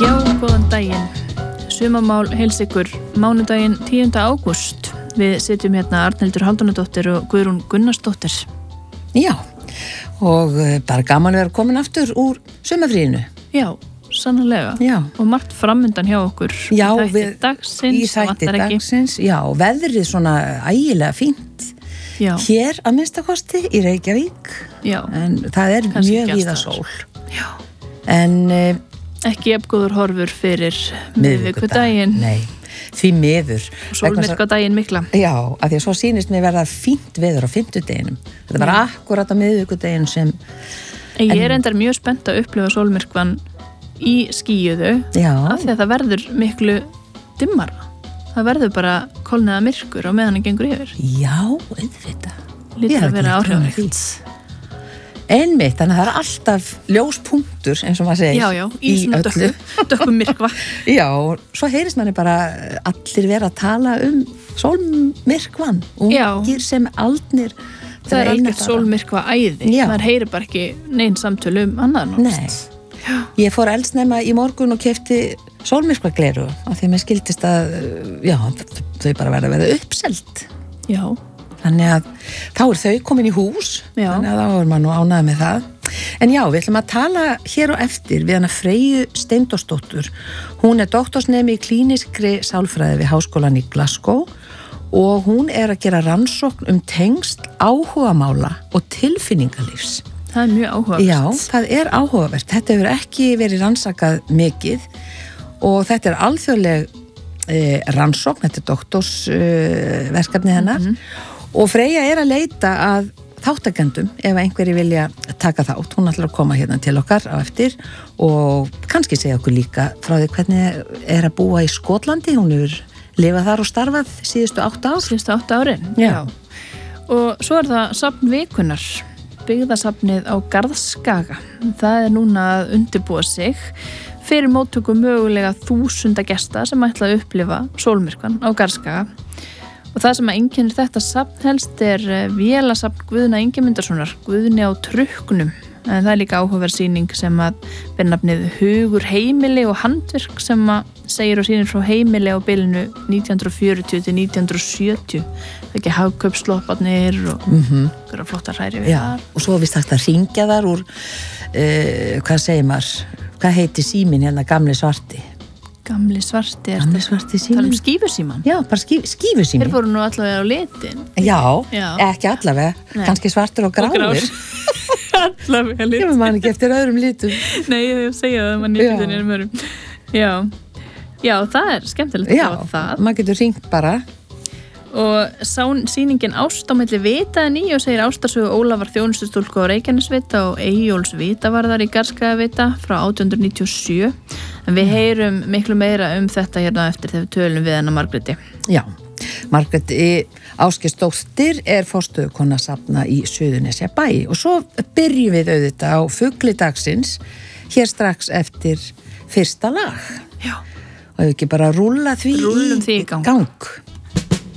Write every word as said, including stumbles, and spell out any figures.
Já, góðan daginn. Sumamál heils ykkur mánudaginn tíunda ágúst. Við sitjum hérna Arnhildur Haldunadóttir og Guðrún Gunnarsdóttir. Já, og bara gaman að vera komin aftur úr sumarfríinu. Já, sannarlega. Já. Og margt framundan hjá okkur. Já, í þætti við, dagsins. Í þætti dagsins, já, veðrið svona ægilega fínt. Já. Hér að minnstakosti í Reykjavík. Já. En það er Kannski mjög ekki víða alls sól. staðar. Já. En uh, ekki jafngóður horfur fyrir miðvikudaginn. Nei, því miður. Sólmyrkvadaginn mikla. Já, af því að svo sýnist mér verða fínt veður á fimmtudeginum. Þetta var akkurat á miðvikudaginn sem... En ég er endar mjög spennt að upplifa sólmyrkvan í skýjuðu. Já. Af því að það verður miklu dimmara. Það verður bara kolniða myrkur á meðan það gengur yfir. Já, auðvitað. Lítur að vera áhrifaríkt. Einmitt, þannig að það er alltaf ljóspunktur, eins og maður segir. Já, já, í, í svona dökku, dökku myrkva. Já, svo heyrist manni bara allir vera að tala um sólmyrkvan, ungir sem aldnir. Það er algjört sólmyrkva æði. Já. Maður heyrir bara ekki neinn samtölu um annað náttúrulega. Nei, ég fór eldsnemma í morgun og keypti sólmyrkvagleru af því að mér skildist að, já, þau bara verða að verða uppselt. Já. Þannig að þá er þau komin í hús, já. Þannig að þá er maður nú ánægð með það. En já, við ætlum að tala hér og eftir við hana Freyju Steindórsdóttur. Hún er doktorsnemi í klíniskri sálfræði við Háskólann í Glasgow og hún er að gera rannsókn um tengsl áhugamála og tilfinningalífs. Það er mjög áhugavert. Já, það er áhugavert. Þetta hefur ekki verið rannsakað mikið og þetta er alþjóðleg eh, rannsókn, þetta er doktorsverkefni eh, hennar. Mm-hmm. Og Freyja er að leita að þáttakendum ef einhverji vilja taka þátt. Hún ætlar að koma hérna til okkar á eftir og kannski segja okkur líka frá því hvernig er að búa í Skotlandi. Hún hefur lifað þar og starfað síðustu átta ár. Síðustu átta árin, já. já. Og svo er það safn vikunar, byggðasafnið á Garðskaga. Það er núna að undirbúa sig fyrir móttöku mögulega þúsunda gesta sem ætla að upplifa sólmyrkvan á Garðskaga. Og það sem að einkennir þetta safn helst er vélasafn Guðna Ingimundarsonar, Guðni á trukknum. En það er líka áhugaverðsýning sem að ber nafnið Hugur heimili og handverk sem að segir og sýnir frá heimili á bilinu nítján hundruð fjörutíu til nítján hundruð sjötíu. Það er ekki hagkaupslopparnir og mm-hmm. hverja flottar hræri við Já, þar. Og svo vist hægt að hringja þar úr, uh, hvað segir maður, hvað heitir síminn hérna gamli svarti? Gamli svarti, Gamli svarti síminn. Tala um skífusíman. Já, bara skíf, skífusíminn. Þeir voru nú allavega á litin. Já, Já. ekki allavega. Nei. Kannski svartur og gráður. Og grár. Allavega litin. Ég man ekki eftir öðrum litum. Nei, ég segja það, mann nýttin er um öðrum. Já. Já, það er skemmtilegt að hafa það. Já, maður getur hringt bara. Og sá, sýningin Ást á milli vitaðin í og segir ástarsögu Ólafar þjónustustúlku á Reykjanesvita og Eyjóls Vitavarðar í Garðskagavita frá átján hundruð níutíu og sjö. En við heyrum miklu meira um þetta hérna eftir þegar við tölum við hana Margréti. Já, Margréti Ásgeirsdóttir er forstöðukona safna í Suðurnesjabæ og svo byrjum við auðvitað á fugli dagsins hér strax eftir fyrsta lag. Já. Og ef ekki bara rúlla því Rúllum því í gang. gang.